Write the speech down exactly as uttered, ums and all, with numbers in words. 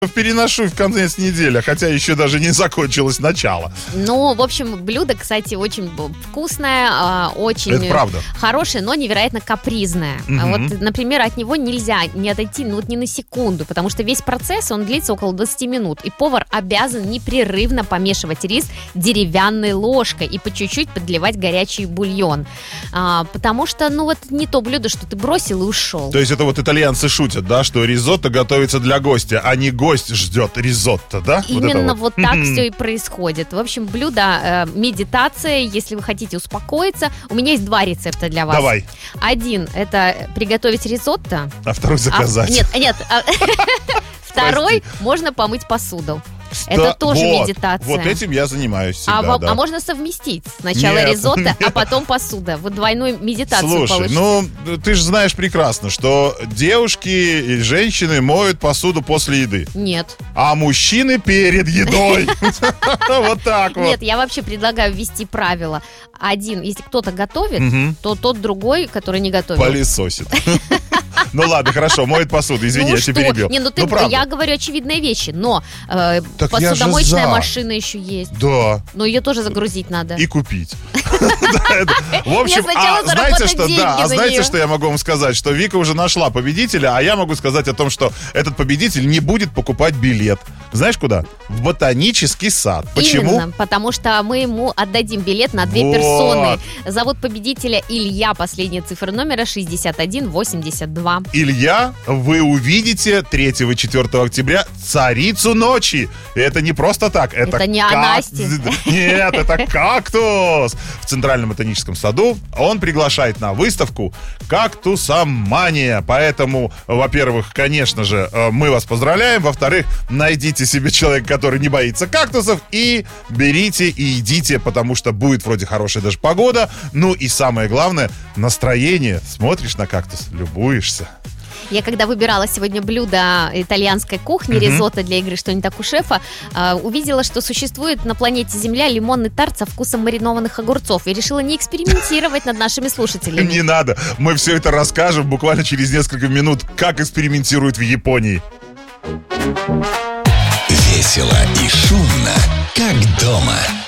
переношу в конец недели, хотя еще даже не закончилось начало. Ну, в общем, блюдо, кстати, очень вкусное, очень Это правда. хорошее, но невероятно капризное. Угу. Вот, например, от него нельзя не отойти, ну вот ни на секунду, потому что весь процесс, он длится около двадцать минут, и повар обязан непрерывно помешивать рис деревянной ложкой и по чуть-чуть подливать горячий бульон. А, потому что, ну вот, не то блюдо, что ты бросил и ушел. То есть это вот итальянцы шутят, да, что ризотто готовится для гостя, а не гость ждет ризотто, да? Именно вот, вот так все и происходит. В общем, блюдо э, медитация, если вы хотите успокоиться. У меня есть два рецепта для вас. Давай. Один – это приготовить ризотто. А второй заказать. А, нет, нет. А, второй – можно помыть посуду. Это Да, тоже вот, медитация. Вот этим я занимаюсь всегда, а, да. а можно совместить. Сначала Нет, ризотто, нет. а потом посуда. Вот двойную медитацию Слушай, получится. ну, ты же знаешь прекрасно, что девушки и женщины моют посуду после еды. Нет. А мужчины перед едой. Вот так вот. Нет, я вообще предлагаю ввести правило. Один, если кто-то готовит, то тот другой, который не готовит. Пылесосит. Ну ладно, хорошо, моет посуду. Извини, ну я что? тебя перебил. Не, ну ты, ну, я говорю очевидные вещи, но э, Так я же посудомоечная за. машина еще есть. Да. Но ее тоже загрузить надо. И купить. В общем, а знаете что, да, а знаете, что я могу вам сказать? Что Вика уже нашла победителя, а я могу сказать о том, что этот победитель не будет покупать билет. Знаешь куда? В ботанический сад. Почему? Именно, потому что мы ему отдадим билет на две Вот. персоны. Зовут победителя Илья, последняя цифра номера шестьдесят один восемьдесят два. Илья, вы увидите третьего-четвёртого октября царицу ночи. И это не просто так. Это, Это не как- Анасти. Нет, это кактус. В Центральном ботаническом саду он приглашает на выставку «Кактусомания». Поэтому, во-первых, конечно же, мы вас поздравляем. Во-вторых, найдите себе человека, который не боится кактусов, и берите и идите, потому что будет вроде хорошая даже погода. Ну и самое главное, настроение. Смотришь на кактус, любуешься. Я когда выбирала сегодня блюдо итальянской кухни, Мгм. ризотто для игры «Что не так у шефа», э, увидела, что существует на планете Земля лимонный тарт со вкусом маринованных огурцов. И решила не экспериментировать над нашими слушателями. Не надо, мы все это расскажем буквально через несколько минут, как экспериментируют в Японии. Весело и шумно, как дома.